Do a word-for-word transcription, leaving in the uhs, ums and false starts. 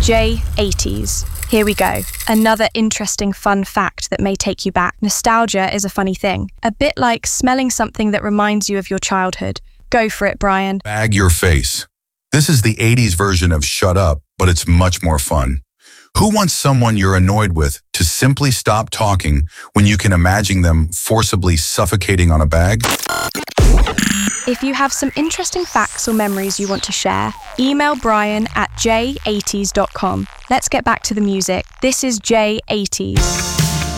J eighties. Here we go. Another interesting fun fact that may take you back. Nostalgia is a funny thing. A bit like smelling something that reminds you of your childhood. Go for it, Brian. Bag your face. This is the eighties version of shut up, but it's much more fun. Who wants someone you're annoyed with to simply stop talking when you can imagine them forcibly suffocating on a bag? If you have some interesting facts or memories you want to share, email Brian at j eighties dot com. Let's get back to the music. This is J eighties.